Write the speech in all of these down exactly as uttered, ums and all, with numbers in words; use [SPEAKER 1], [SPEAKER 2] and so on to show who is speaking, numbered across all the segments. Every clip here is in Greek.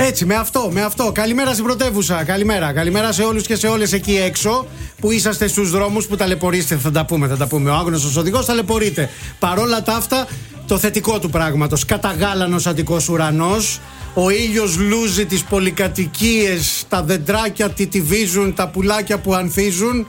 [SPEAKER 1] Έτσι, με αυτό, με αυτό. Καλημέρα στην πρωτεύουσα. Καλημέρα. Καλημέρα σε όλους και σε όλες εκεί έξω που είσαστε στους δρόμους, που ταλαιπωρείστε. Θα τα πούμε, θα τα πούμε. Ο άγνωστος οδηγός ταλαιπωρείται. Παρόλα τα αυτά, το θετικό του πράγματος. Καταγάλανος Αττικός ουρανός. Ο ήλιος λούζει τις πολυκατοικίες. Τα δεντράκια τιτιβίζουν, τα πουλάκια που ανθίζουν.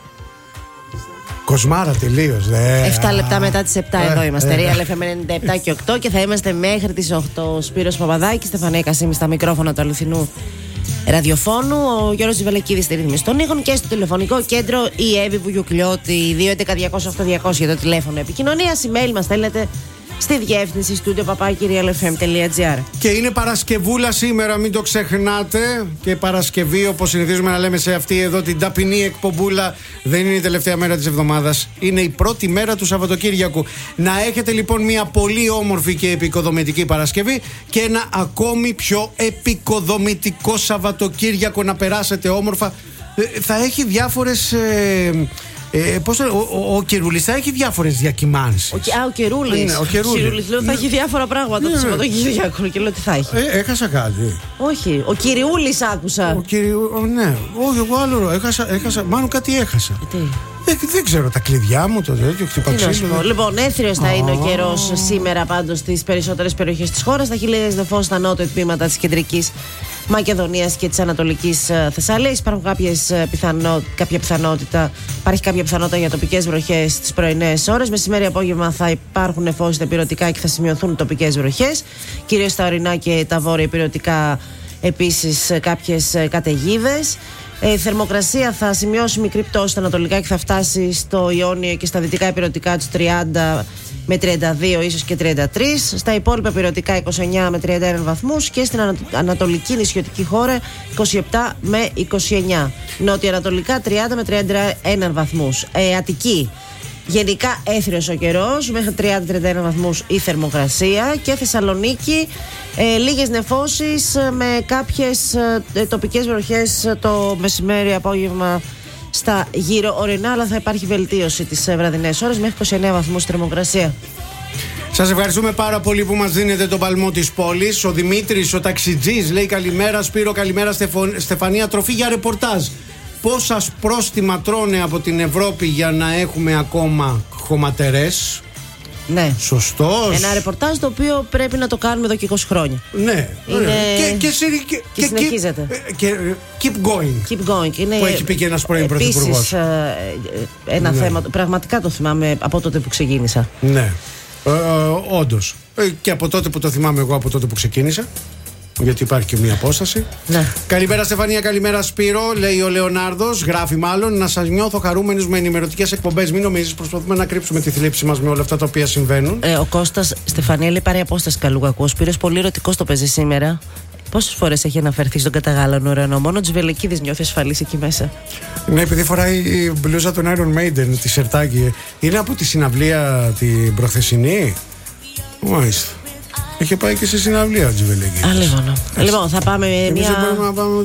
[SPEAKER 1] Κοσμάρα τελείως.
[SPEAKER 2] επτά λεπτά μετά τις επτά εδώ είμαστε. Real εφ εμ ενενήντα επτά και οκτώ και θα είμαστε μέχρι τις οκτώ. Σπύρος Παπαδάκης, Στεφανία Κασίμη στα μικρόφωνα του αληθινού ραδιοφώνου. Ο Γιώργος Ζιβελεκίδης στη ρύθμιση των ήχων και στο τηλεφωνικό κέντρο η Εύη Βουγιουκλιώτη. Δύο έντεκα διακόσια οκτώ διακόσια για το τηλέφωνο επικοινωνίας. Email μας στέλνετε στη διεύθυνση studio παπάκι real f m dot g r.
[SPEAKER 1] Και είναι Παρασκευούλα σήμερα, μην το ξεχνάτε. Και Παρασκευή, όπως συνηθίζουμε να λέμε σε αυτή εδώ την ταπεινή εκπομπούλα, δεν είναι η τελευταία μέρα της εβδομάδας. Είναι η πρώτη μέρα του Σαββατοκύριακου. Να έχετε λοιπόν μια πολύ όμορφη και επικοδομητική Παρασκευή και ένα ακόμη πιο επικοδομητικό Σαββατοκύριακο να περάσετε όμορφα. Ε, θα έχει διάφορες. Ε, Ε, πώς, ο, ο, ο Κερούλης θα έχει διάφορες διακυμάνσεις.
[SPEAKER 2] Ο, α, ο Κερούλης.
[SPEAKER 1] Ναι, ο Κερούλης.
[SPEAKER 2] Λέω θα έχει διάφορα πράγματα. Ναι, το Σαββατοκύριακο και λέω τι θα έχει.
[SPEAKER 1] Ε, έχασα κάτι.
[SPEAKER 2] Όχι. Ο Κυριούλης άκουσα.
[SPEAKER 1] Ο Κυριού, ναι. Όχι, εγώ άλλο. Έχασα, έχασα, μάλλον κάτι έχασα.
[SPEAKER 2] Τι.
[SPEAKER 1] Ε, δεν ξέρω, τα κλειδιά μου, το τέτοιο χτυπαξίλιο.
[SPEAKER 2] Λοιπόν, έθριος θα είναι ο καιρός σήμερα πάντως στις περισσότερες περιοχές της χώρας. Θα χειλίδες νεφών στα νότια τμήματα της κεντρικής Μακεδονίας και της Ανατολικής Θεσσαλίας. Υπάρχουν κάποιες πιθανό, κάποια πιθανότητα, υπάρχει κάποια πιθανότητα για τοπικές βροχές στις πρωινές ώρες. Μεσημέρι απόγευμα θα υπάρχουν νεφώσεις υπηρετικά και θα σημειωθούν τοπικές βροχές. Κυρίως στα ορεινά και τα βόρεια υπηρετικά επίσης κάποιες καταιγίδες. Ε, θερμοκρασία θα σημειώσει μικρή πτώση στα ανατολικά και θα φτάσει στο Ιόνιο και στα δυτικά υπηρετικά τους τριάντα με τριάντα δύο, ίσως και τριάντα τρία. Στα υπόλοιπα υπηρετικά είκοσι εννιά με τριάντα ένα βαθμούς και στην ανα... ανατολική νησιωτική χώρα είκοσι επτά με είκοσι εννιά. Νότια-ανατολικά τριάντα με τριάντα ένα βαθμούς. Ε, Αττική. Γενικά έθριος ο καιρός, μέχρι τριάντα με τριάντα ένα βαθμούς η θερμοκρασία. Και Θεσσαλονίκη, ε, λίγες νεφώσεις με κάποιες ε, τοπικές βροχές το μεσημέρι απόγευμα στα γύρω ορεινά, αλλά θα υπάρχει βελτίωση τις ε, βραδινές ώρες μέχρι είκοσι εννέα βαθμούς θερμοκρασία.
[SPEAKER 1] Σας ευχαριστούμε πάρα πολύ που μας δίνετε τον παλμό της πόλης. Ο Δημήτρης, ο ταξιτζής, λέει καλημέρα Σπύρο, καλημέρα Στεφο... Στεφανία, τροφή για ρεπορτάζ. Πόσα πρόστιμα τρώνε από την Ευρώπη για να έχουμε ακόμα χωματερές.
[SPEAKER 2] Ναι.
[SPEAKER 1] Σωστός.
[SPEAKER 2] Ένα ρεπορτάζ το οποίο πρέπει να το κάνουμε εδώ και είκοσι χρόνια.
[SPEAKER 1] Ναι.
[SPEAKER 2] Είναι...
[SPEAKER 1] Και, και, και,
[SPEAKER 2] και, και συνεχίζεται.
[SPEAKER 1] Και, keep going.
[SPEAKER 2] Keep going. Είναι...
[SPEAKER 1] Που έχει πει και ένας πρώην πρωθυπουργός.
[SPEAKER 2] Επίσης ένα ναι. θέμα, πραγματικά το θυμάμαι από τότε που ξεκίνησα.
[SPEAKER 1] Ναι. Ε, όντως. Ε, και από τότε που το θυμάμαι εγώ, από τότε που ξεκίνησα. Γιατί υπάρχει και μία απόσταση.
[SPEAKER 2] Ναι.
[SPEAKER 1] Καλημέρα Στεφανία, καλημέρα Σπύρο, λέει ο Λεωνάρδος. Γράφει μάλλον να σας νιώθω χαρούμενους με ενημερωτικές εκπομπές. Μην νομίζεις, προσπαθούμε να κρύψουμε τη θλίψη μας με όλα αυτά τα οποία συμβαίνουν.
[SPEAKER 2] Ε, ο Κώστας, Στεφανία, λέει πάρει απόσταση καλού κακού. Ο Σπύρος πολύ ερωτικός το παίζει σήμερα. Πόσες φορές έχει αναφερθεί στον καταγάλανο ουρανό? Μόνο ο Βελεκίδης νιώθει ασφαλής εκεί μέσα.
[SPEAKER 1] Ναι, επειδή φοράει η μπλούζα των Iron Maiden, τη σερτάκι. Είναι από τη συναυλία την προχθεσινή. Μάλιστα. Είχε πάει και σε συναυλία ο Τζιβελέκης.
[SPEAKER 2] Α, λοιπόν. Λοιπόν, θα πάμε με
[SPEAKER 1] Εμείς
[SPEAKER 2] μια...
[SPEAKER 1] δεν μπορούμε να πάμε...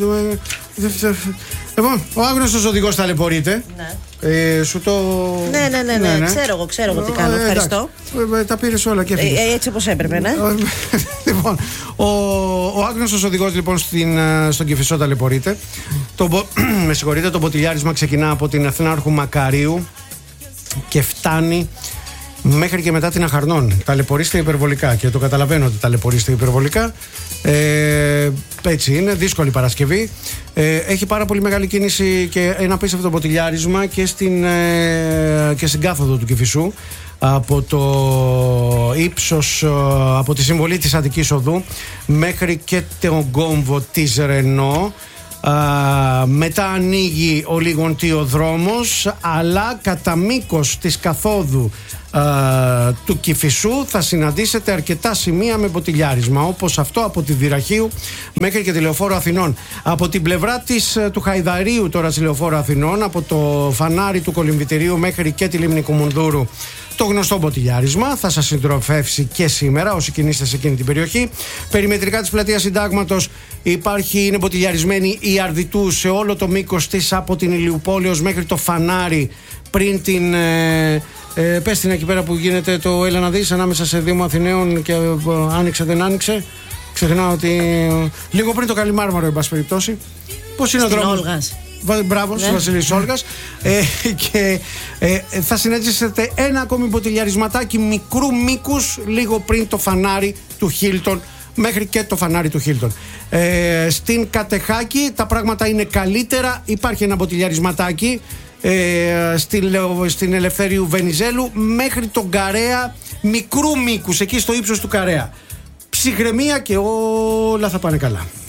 [SPEAKER 1] Λοιπόν, ο άγνωστος οδηγός ταλαιπωρείται.
[SPEAKER 2] Ναι.
[SPEAKER 1] Ε, σου το...
[SPEAKER 2] Ναι, ναι, ναι, ναι, ναι. Ξέρω εγώ, ξέρω εγώ τι κάνω.
[SPEAKER 1] Ε,
[SPEAKER 2] Ευχαριστώ.
[SPEAKER 1] Ε, τα πήρες όλα και έφυγες.
[SPEAKER 2] Ε, έτσι όπως έπρεπε, ναι.
[SPEAKER 1] Λοιπόν, ο, ο άγνωστος οδηγός λοιπόν στην, στον Κηφισό ταλαιπωρείται. Το, με συγχωρείτε, το μποτιλιάρισμα ξεκινά από την Αθηνάρχου Μακαρίου και φτάνει μέχρι και μετά την Αχαρνών. Ταλαιπωρείστε υπερβολικά και το καταλαβαίνω ότι ταλαιπωρείστε υπερβολικά. Ε, έτσι είναι, δύσκολη Παρασκευή. Ε, έχει πάρα πολύ μεγάλη κίνηση και ένα απίστευτο μποτιλιάρισμα και στην, ε, και στην κάθοδο του Κηφισού. Από το ύψος, από τη συμβολή της Αττικής Οδού μέχρι και τον κόμβο της Ρενό. Uh, μετά ανοίγει ο λιγοντιοδρόμος, αλλά κατά μήκος της καθόδου uh, του Κηφισού θα συναντήσετε αρκετά σημεία με μποτιλιάρισμα, όπως αυτό από τη Δυραχείου μέχρι και τη Λεωφόρο Αθηνών. Από την πλευρά της, του Χαϊδαρίου τώρα στη Λεωφόρο Αθηνών, από το φανάρι του Κολυμβητηρίου μέχρι και τη Λίμνη Κουμουνδούρου, το γνωστό μποτιλιάρισμα θα σας συντροφεύσει και σήμερα όσοι κινείστε σε εκείνη την περιοχή. Περιμετρικά της πλατείας Συντάγματος υπάρχει, είναι μποτιλιαρισμένη η Αρδιτού σε όλο το μήκος της, από την Ηλιουπόλεως μέχρι το φανάρι πριν την... Ε, ε, πες την εκεί πέρα που γίνεται το έλα να δεις, ανάμεσα σε Δήμο Αθηναίων και ε, άνοιξε δεν άνοιξε. Ξεχνάω ότι λίγο πριν το Καλιμάρμαρο, εν πάση περιπτώσει. Πώς είναι ο δρόμος? Μπράβο, ναι. Βασίλης Όλγας. ε, και ε, θα συναντήσετε ένα ακόμη μποτιλιαρισματάκι μικρού μήκους λίγο πριν το φανάρι του Χίλτον, μέχρι και το φανάρι του Χίλτον. Ε, στην Κατεχάκη τα πράγματα είναι καλύτερα. Υπάρχει ένα μποτιλιαρισματάκι ε, στην, στην Ελευθερίου Βενιζέλου μέχρι τον Καρέα μικρού μήκους, εκεί στο ύψος του Καρέα. Ψυχραιμία και όλα θα πάνε καλά.